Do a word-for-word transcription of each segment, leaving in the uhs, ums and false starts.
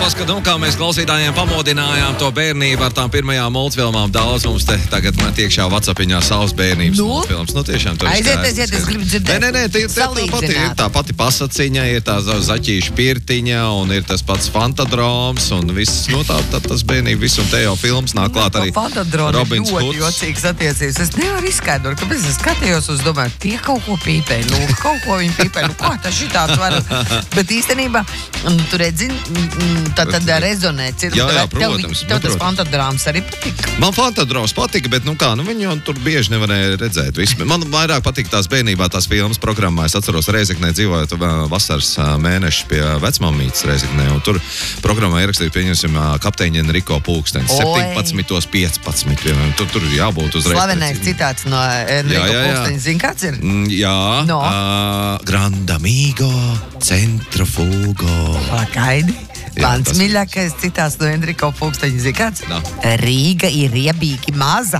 paskat, nu, kā mēs klausītājiem pamodinājām to bērnību ar tām pirmajām multfilmām. Daudz mums te tagad man tiekšā WhatsAppiņā savas bērnības Nu? multfilmas. Nu, tiešām, tur Aiziet, aiziet, es gribu dzirdēt. Nē, nē, nē, tie, tie, tā, pati, ir tā pati pasaciņa, ir tā zaķīša pirtiņa, un ir tas pats Fantadroms, un viss, nu, tā, tā tas bērnība, viss, un te jau filmas nāk klāt arī Robins Hoods. Hoods. Ļoti jocīgs attiecības. Es nevaru izskaidrot, kāpēc es skatījos uz domāju, tie kaut ko pīpē, nu, kaut ko viņi pīpē, nu, kā tas šitāds var. Bet īstenībā, nu, tur redzi, tad, tad rezonē. Jā, jā, protams. Tev tas Fantadroms arī patika? Man Fantadroms patika, bet, nu kā, nu, viņu tur bieži nevarēja redzēt. Visu. Man vairāk patika tās bērnībā, tās filmas programmā. Es atceros Rēzeknē dzīvojot vasaras mēneši pie vecmamītes Rēzeknē, un tur programmā ierakstīt, pieņemsim, kapteiņa Enriko Pulkstenis. septiņpadsmit piecpadsmit. Tur, tur jābūt uzreiz. Slavenais citāts no Enriko Pulksteņa. Zini, kāds ir? Mm, jā. No. Uh, Grand amigo, centrifugo. Pagaidi. Mans mīļākais citāts no Enriko Pulksteņa. Zini, kāds? No. Rīga ir riebīgi maza.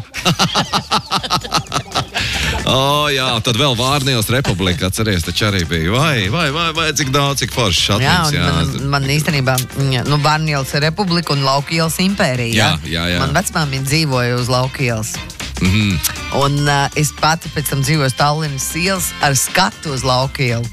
O, oh, jā, tad vēl Vārnīlas republika, atceries, taču arī bija. Vai, vai, vai, vai, cik daudz, cik foršs atmiņas. Jā, un man, man īstenībā, nu, Vārnīlas republika un Laukielas impērija. Jā, jā, jā. Man vecmāmiņa dzīvoja uz Laukielas. Mm-hmm. Un uh, es pati pēc tam dzīvoju Tallinas ielas ar skatu uz Laukielu.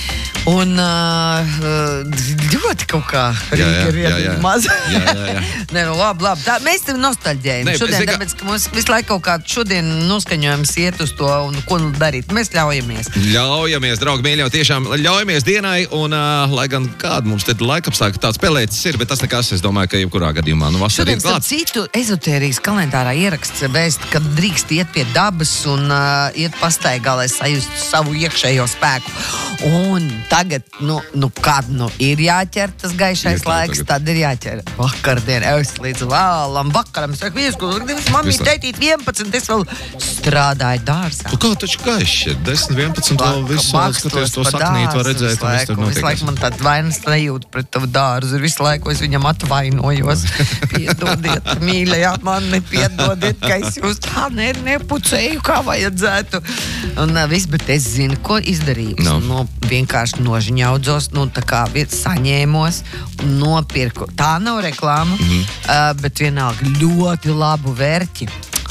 Un uh, ļoti kaut kā Rīga ir riebīgi maza. Jā, jā, jā. Nē, nu labi, labi. Tā, mēs tev nostalģējam Nē, šodien, zika... tāpēc, ka mums visu laiku kaut kā šodien noskaņojums iet uz to un ko darīt. Mēs ļaujamies. Ļaujamies, draugi mīļo, tiešām ļaujamies dienai un, uh, lai gan kāda mums te laikapstākļi tāds pelēcis ir, bet tas nekas, es domāju, ka jebkurā gadījumā, nu, vasarā ir klāts. Citu ezotērijas kalendārā ieraksts vēst, ka drīkst iet pie dabas un uh, iet pastaigā, lai sajustu savu iekšējo spēku. Un tagad, nu, nu kad nu ir jāķer tas gaišais Ir laiks, tagad. tad ir jāķer vakardien, es līdz vēlam vakaram. Es saku, viesku, mamī Visu- teitīt vienpadsmit, es vēl strādāju dārzā. Nu, kā taču gaiši, desmit, vienpadsmit vēl visu, skaties to saknīt, var redzēt, un viss tur Visu laiku notiek. man tāda vainas nejūt pret tavu dārzu, ir visu laiku es viņam atvainojos. Piedodiet, mīļajā mani, piedodiet, ka es jūs tā ne, nepucēju, kā vajadzētu. Un uh, viss, bet es zinu, ko izdarīju. No. No, vienkārši nožņaudzos, nu tā kā saņēmos un nopirku. Tā nav reklāma, mm-hmm. uh, bet vienalga ļoti labu vērķi.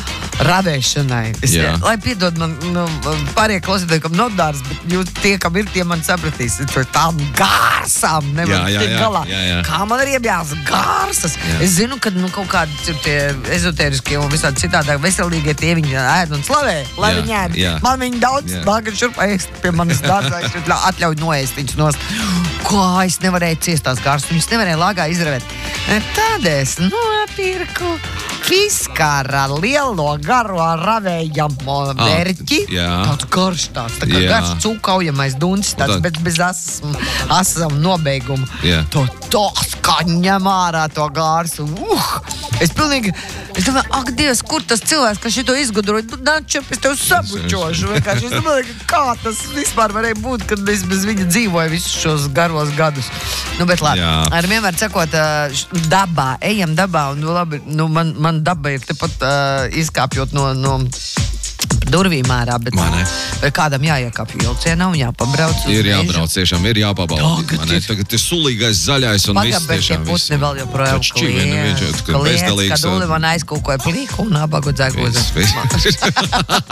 Ravēšanai. Es, Jā. lai piedod man, nu, pārējie klausītāji, kam nav dārsts, bet jūs tie, kam ir, tie man sapratīs. Tur tām gārsām nevar Jā, jā, tikt jā, galā. jā, jā. Kā man ir iebjās gārsas? Jā. Es zinu, ka nu, kaut kādi ir tie ezotēriskie un visādi citādāk veselīgie tie viņi ēd un slavē, lai Jā, viņi ēd. jā. Man viņi daudz Jā. nāk šurp ēst pie manas dārzā, es atļauju, atļauju noēst viņus nost. Kā es nevarēju ciest tās gārsas, viņus nevarēju lāgā izravēt. Tad es nopirku Fiskara lielo garo ravējamo vērķi. jā. Tāds garš tāds, tā kā Jā. garš cūkaujamais duncis, tāds, Un tad- bet bez asam, asam nobeigumu. Jā. To tos, kā ņem ārā to gārsu. Uh! Es pilnīgi, es domāju, ak, Dievs, kur tas cilvēks, kas šito izgudroja? Nu, načop, es tev sabučošu. Vienkārši. Es domāju, kā tas vispār varēja būt, kad es bez viņa dzīvoju visus šos garos gadus. Nu, bet labi, Jā. ar vienmēr sakot, ā, š- dabā, ejam dabā, un nu, labi, nu, man, man daba ir tepat uh, izkāpjot no, no durvīm ārā, bet, Man ne. bet kādam jāiekāpj vilcienā un jāpabrauc uz Ir mežu. jābrauc, tiešām ir jāpabauda. Tagad Man ne, ir. Tagad ir sulīgais zaļais un viss Pagad, bet tie tiešām viss. putni vēl joprojām Taču čivini, viņš jau, ka kliedz, bezdalīgs, kad Uli man aizkūkoja plīku un nabagu dzēgozi. Viss, viss.